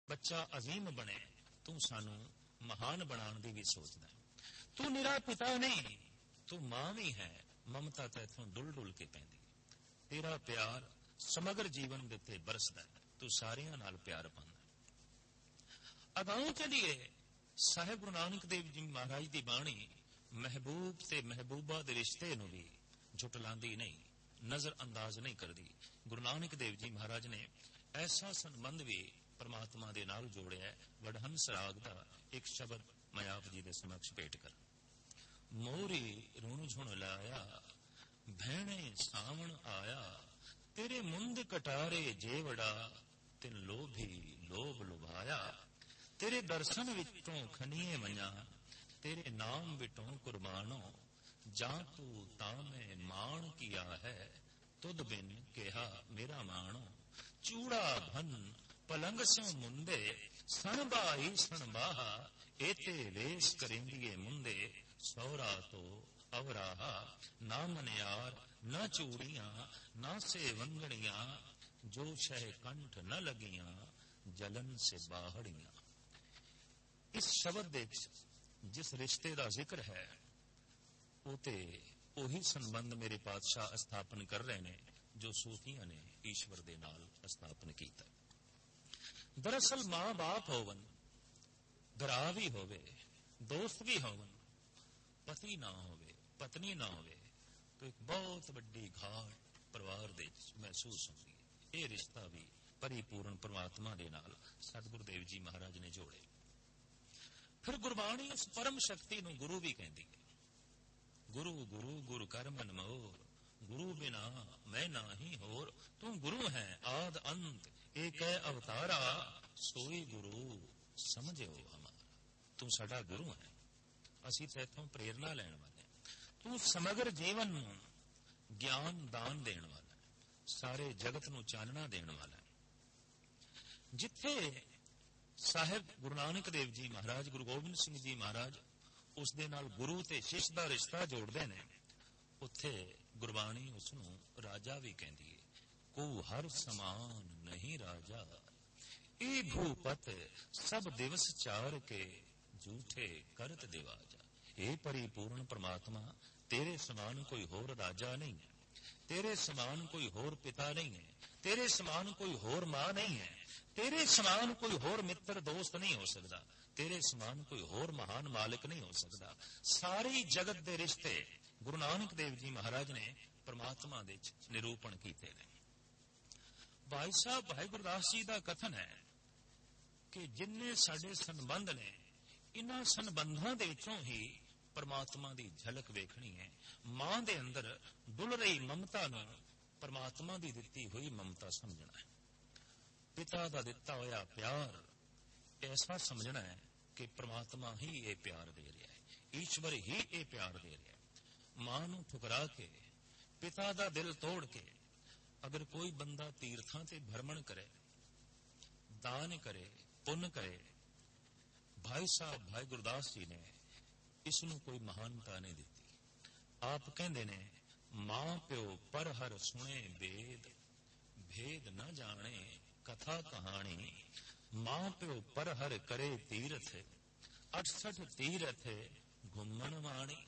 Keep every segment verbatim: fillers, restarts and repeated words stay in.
ਬੱਚਾ ਅਜ਼ੀਮ ਬਣੇ, ਤੂੰ ਸਾਨੂੰ ਮਹਾਨ ਬਣਾਉਣ ਦੀ ਵੀ ਸੋਚਦਾ। ਤੂੰ ਨਿਰਾ ਪਿਤਾ ਨਹੀਂ, ਤੂੰ ਮਾਂ ਵੀ ਹੈ। ਮਮਤਾ ਤੈਥੋਂ ਡੁੱਲ ਡੁੱਲ ਕੇ ਪੈਂਦੀ। ਤੇਰਾ ਪਿਆਰ ਸਮਗਰ ਜੀਵਨ ਦੇ ਉੱਤੇ ਬਰਸਦਾ, ਤੂੰ ਸਾਰਿਆਂ ਨਾਲ ਪਿਆਰ ਪਾਉਂਦਾ। ਅਗਾਊਂ ਚਲੀਏ, ਸਾਹਿਬ ਗੁਰੂ ਨਾਨਕ ਦੇਵ ਜੀ ਮਹਾਰਾਜ ਦੀ ਬਾਣੀ ਮਹਿਬੂਬ ਤੇ ਮਹਿਬੂਬਾ ਦੇ ਰਿਸ਼ਤੇ ਨੂੰ ਵੀ ਝੁਟਲਾਉਂਦੀ ਨਹੀਂ, ਨਜ਼ਰ ਅੰਦਾਜ਼ ਨਹੀਂ ਕਰਦੀ। ਗੁਰੂ ਨਾਨਕ ਦੇਵ ਜੀ ਮਹਾਰਾਜ ਨੇ ਐਸਾ ਸੰਬੰਧ ਵੀ ਪਰਮਾਤਮਾ ਦੇ ਨਾਲ ਜੋੜਿਆ। ਵਡਹੰਸ ਰਾਗ ਦਾ ਇੱਕ ਸ਼ਬਦ ਮੈਂ ਆਪ ਜੀ ਦੇ ਸਮਕਸ਼ ਭੇਟ ਕਰ। ਮੋਰੀ ਰੁਣ ਝੁਣ ਲਾਇਆ, ਭੈਣੇ ਸਾਵਣ ਆਇਆ, ਤੇਰੇ ਮੁੰਦ ਕਟਾਰੇ ਜੇਵੜਾ, ਤਿਨ ਲੋਭੀ ਲੋਭ ਲੁਭਾਇਆ। ਤੇਰੇ ਦਰਸ਼ਨ ਵਿੱਚੋਂ ਖਨੀਏ ਮਈਆਂ, ਤੇਰੇ ਨਾਮ ਵਿਟੋਂ ਕੁਰਬਾਨੋ, ਜਾਂ ਤੂੰ ਤਾਂ ਮੈਂ ਮਾਣ ਕੀਆ ਹੈ, ਤੁਧ ਬਿਨ ਕਿਹਾ ਮੇਰਾ ਮਾਣੋ। ਚੂੜਾ ਭਨ ਪਲੰਗ ਸਿਉ ਮੁੰਦੇ, ਸਣਬਾਈ ਸਣਬਾਹਾ, ਏਤੇ ਵੇਸ ਕਰੇਂਦੀਏ ਮੁੰਦੇ, ਸੌਰਾ ਤੋ ਅਵਰਾਹਾ। ਨਾ ਮਨਿਆਰ ਨਾ ਚੂੜੀਆਂ ਨਾ ਸੇ ਵੰਗੜੀਆਂ, ਜੋ ਸ਼ਹਿ ਕੰਠ ਨ ਲੱਗੀਆਂ, ਜਲਨ ਸੇ ਬਾਹੜੀਆਂ। ਇਸ ਸ਼ਬਦ ਦੇ ਜਿਸ ਰਿਸ਼ਤੇ ਦਾ ਜ਼ਿਕਰ ਹੈ, ਉਹ ਤੇ ਉਹੀ ਸੰਬੰਧ ਮੇਰੇ ਪਾਤਸ਼ਾਹ ਸਥਾਪਨ ਕਰ ਰਹੇ ਨੇ ਜੋ ਸੂਫੀਆਂ ਨੇ ਈਸ਼ਵਰ ਦੇ ਨਾਲ ਸਥਾਪਨ ਕੀਤਾ। ਦਰਅਸਲ ਮਾਂ ਬਾਪ ਹੋਵਨ, ਭਰਾ ਵੀ ਹੋਵੇ, ਦੋਸਤ ਵੀ ਹੋਵਨ, ਪਤੀ ਨਾ ਹੋਵੇ, ਪਤਨੀ ਨਾ ਹੋਵੇ, ਤਾਂ ਇੱਕ ਬਹੁਤ ਵੱਡੀ ਘਾਟ ਪਰਿਵਾਰ ਦੇ ਮਹਿਸੂਸ ਹੁੰਦੀ ਹੈ। ਇਹ ਰਿਸ਼ਤਾ ਵੀ ਪਰਿਪੂਰਨ ਪਰਮਾਤਮਾ ਦੇ ਨਾਲ ਸਤਿਗੁਰੂ ਦੇਵ ਜੀ ਮਹਾਰਾਜ ਨੇ ਜੋੜੇ। ਫਿਰ ਗੁਰਬਾਣੀ ਉਸ ਪਰਮ ਸ਼ਕਤੀ ਨੂੰ ਗੁਰੂ ਵੀ ਕਹਿੰਦੀ ਹੈ। ਗੁਰੂ ਗੁਰੂ ਗੁਰ ਕਰ ਮਨ ਮੋਰ, ਗੁਰੂ ਬਿਨਾ ਮੈਂ ਨਾਹੀ ਹੋਰ। ਤੂੰ ਗੁਰੂ ਹੈ ਆਦ ਅੰਤ, ਏਕ ਹੈ ਅਵਤਾਰਾ, ਸੋਈ ਗੁਰੂ ਸਮਝਿਓ ਹਮਾਰਾ। ਤੂੰ ਸਾਡਾ ਗੁਰੂ ਹੈ, ਅਸੀਂ ਤੇਥੋਂ ਪ੍ਰੇਰਨਾ ਲੈਣ ਵਾਲੇ। ਤੂੰ ਸਮਗਰ ਜੀਵਨ ਨੂੰ ਗਿਆਨ ਦਾਨ ਦੇਣ ਵਾਲਾ, ਸਾਰੇ ਜਗਤ ਨੂੰ ਚਾਨਣਾ ਦੇਣ ਵਾਲਾ। ਜਿੱਥੇ ਸਾਹਿਬ ਗੁਰੂ ਨਾਨਕ ਦੇਵ ਜੀ ਮਹਾਰਾਜ, ਗੁਰੂ ਗੋਬਿੰਦ ਸਿੰਘ ਜੀ ਮਹਾਰਾਜ ਉਸ ਦੇ ਨਾਲ ਗੁਰੂ ਤੇ ਸ਼ਿਸ਼ ਦਾ ਰਿਸ਼ਤਾ ਜੋੜਦੇ ਨੇ, ਉੱਥੇ ਗੁਰਬਾਣੀ ਉਸ ਨੂੰ ਰਾਜਾ ਵੀ ਕਹਿੰਦੀ ਹੈ। ਕੋ ਹਰ ਸਮਾਨ ਨਹੀਂ ਰਾਜਾ, ਇਹ ਭੂਪਤ ਸਭ ਦਿਵਸ ਚਾਰ ਕੇ, ਝੂਠੇ ਕਰਤ ਦਿਵਾਜਾ। ਇਹ ਪਰਿਪੂਰਨ ਪਰਮਾਤਮਾ, ਤੇਰੇ ਸਮਾਨ ਕੋਈ ਹੋਰ ਰਾਜਾ ਨਹੀਂ ਹੈ, ਤੇਰੇ ਸਮਾਨ ਕੋਈ ਹੋਰ ਪਿਤਾ ਨਹੀਂ ਹੈ, ਤੇਰੇ ਸਮਾਨ ਕੋਈ ਹੋਰ ਮਾਂ ਨਹੀਂ ਹੈ, ਤੇਰੇ ਸਮਾਨ ਕੋਈ ਹੋਰ ਮਿੱਤਰ ਦੋਸਤ ਨਹੀਂ ਹੋ ਸਕਦਾ, ਤੇਰੇ ਸਮਾਨ ਕੋਈ ਹੋਰ ਮਹਾਨ ਮਾਲਿਕ ਨਹੀਂ ਹੋ ਸਕਦਾ। ਸਾਰੀ ਜਗਤ ਦੇ ਰਿਸ਼ਤੇ ਗੁਰੂ ਨਾਨਕ ਦੇਵ ਜੀ ਮਹਾਰਾਜ ਨੇ ਪਰਮਾਤਮਾ ਦੇ ਨਿਰੂਪਣ ਕੀਤੇ ਨੇ। ਭਾਈ ਸਾਹਿਬ ਭਾਈ ਗੁਰਦਾਸ ਜੀ ਦਾ ਕਥਨ ਹੈ ਕਿ ਜਿੰਨੇ ਸਾਡੇ ਸੰਬੰਧ ਨੇ, ਇਨ੍ਹਾਂ ਸੰਬੰਧਾਂ ਦੇ ਵਿੱਚੋਂ ਹੀ ਪਰਮਾਤਮਾ ਦੀ ਝਲਕ ਵੇਖਣੀ ਹੈ। ਮਾਂ ਦੇ ਅੰਦਰ ਡੁੱਲ ਰਹੀ ਮਮਤਾ ਨੂੰ ਪਰਮਾਤਮਾ ਦੀ ਦਿੱਤੀ ਹੋਈ ਮਮਤਾ ਸਮਝਣਾ ਹੈ। ਪਿਤਾ ਦਾ ਦਿੱਤਾ ਹੋਇਆ ਪਿਆਰ ਐਸਾ ਸਮਝਣਾ ਹੈ ਕਿ ਪਰਮਾਤਮਾ ਹੀ ਇਹ ਪਿਆਰ ਦੇ ਰਿਹਾ ਹੈ, ਈਸ਼ਵਰ ਹੀ ਇਹ ਪਿਆਰ ਦੇ ਰਿਹਾ ਹੈ। ਮਾਂ ਨੂੰ ਠੁਕਰਾ ਕੇ, ਪਿਤਾ ਦਾ ਦਿਲ ਤੋੜ ਕੇ ਅਗਰ ਕੋਈ ਬੰਦਾ ਤੀਰਥਾਂ ਤੇ ਭਰਮਣ ਕਰੇ, ਦਾਨ ਕਰੇ, ਪੁੰਨ ਕਰੇ, ਭਾਈ ਸਾਹਿਬ ਭਾਈ ਗੁਰਦਾਸ ਜੀ ਨੇ ਇਸ ਨੂੰ ਕੋਈ ਮਹਾਨਤਾ ਨਹੀਂ ਦਿੱਤੀ। ਆਪ ਕਹਿੰਦੇ ਨੇ, ਮਾਂ ਪਿਓ ਪਰ ਹਰ ਸੁਣੇ ਬੇਦ, ਭੇਦ ਨਾ ਜਾਣੇ ਕਥਾ ਕਹਾਣੀ। ਮਾਂ ਪਿਓ ਪਰ ਹਰ ਕਰੇ ਤੀਰਥ, ਅਠਸਠ ਤੀਰਥ ਘੁੰਮਣ ਵਾਣੀ।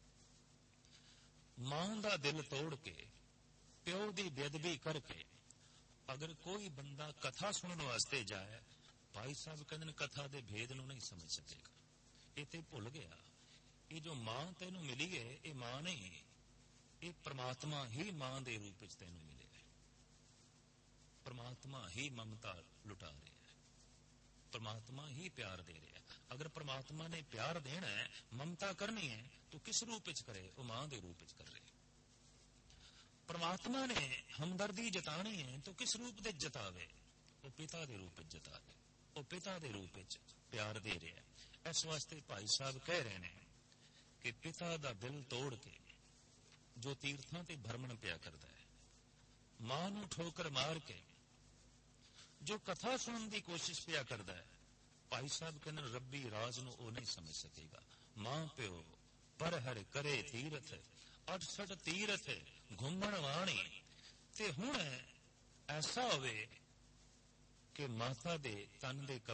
ਮਾਂ ਦਾ ਦਿਲ ਤੋੜ ਕੇ, ਪਿਓ ਦੀ ਬੇਅਦਬੀ ਕਰਕੇ ਅਗਰ ਕੋਈ ਬੰਦਾ ਕਥਾ ਸੁਣਨ ਵਾਸਤੇ ਜਾਏ, ਭਾਈ ਸਾਹਿਬ ਕਹਿੰਦੇ ਨੇ ਕਥਾ ਦੇ ਭੇਦ ਨੂੰ ਨਹੀਂ ਸਮਝ ਸਕੇਗਾ। ਇਹ ਤੇ ਭੁੱਲ ਗਿਆ, ਇਹ ਜੋ ਮਾਂ ਤੈਨੂੰ ਮਿਲੀ ਹੈ, ਇਹ ਮਾਂ ਨਹੀਂ, ਇਹ ਪਰਮਾਤਮਾ ਹੀ ਮਾਂ ਦੇ ਰੂਪ ਵਿੱਚ ਤੈਨੂੰ ਮਿਲੇ। ਪਰਮਾਤਮਾ ਹੀ ਮਮਤਾ ਲੁਟਾ ਰਿਹਾ ਹੈ, ਪਰਮਾਤਮਾ ਹੀ ਪਿਆਰ ਦੇ ਰਿਹਾ। ਅਗਰ ਪਰਮਾਤਮਾ ਨੇ ਪਿਆਰ ਦੇਣਾ ਹੈ, ਮਮਤਾ ਕਰਨੀ ਹੈ, ਤਾਂ ਕਿਸ ਰੂਪ ਵਿੱਚ ਕਰੇ? ਉਹ ਮਾਂ ਦੇ ਰੂਪ ਵਿੱਚ ਕਰ ਰਿਹਾ। ਪਰਮਾਤਮਾ ਨੇ ਹਮਦਰਦੀ ਜਤਾਣੀ ਹੈ ਤਾਂ ਕਿਸ ਰੂਪ ਵਿੱਚ ਜਤਾਵੇ? ਉਹ ਪਿਤਾ ਦੇ ਰੂਪ ਵਿੱਚ ਜਤਾਵੇ, ਉਹ ਪਿਤਾ ਦੇ ਰੂਪ ਵਿੱਚ ਪਿਆਰ ਦੇ ਰਿਹਾ। ਇਸ ਵਾਸਤੇ ਭਾਈ ਸਾਹਿਬ ਕਹਿ ਰਹੇ ਨੇ ਕਿ ਪਿਤਾ ਦਾ ਦਿਲ ਤੋੜ ਕੇ ਜੋ ਤੀਰਥਾਂ ਤੇ ਭਰਮਣ ਪਿਆ ਕਰਦਾ ਹੈ, ਮਾਂ ਨੂੰ ਠੋਕਰ ਮਾਰ ਕੇ ਜੋ ਕਥਾ ਸੁਣਨ ਦੀ ਕੋਸ਼ਿਸ਼ ਪਿਆ ਕਰਦਾ ਹੈ, ਭਾਈ ਸਾਹਿਬ ਕਹਿੰਦੇ ਰੱਬੀ ਰਾਜ ਨੂੰ ਉਹ ਨਹੀਂ ਸਮਝ ਸਕੇਗਾ। ਮਾਂ ਪਿਓ ਪਰ ਹਰ ਕਰੇ ਤੀਰਥ, ਅਠਸਠ ਤੀਰਥ ਘੁੰਮਣ ਵਾਣੀ। ਤੇ ਹੁਣ ਐਸਾ ਹੋਵੇ ਕਿ ਮਾਤਾ ਦੇ ਤਨ ਦੇ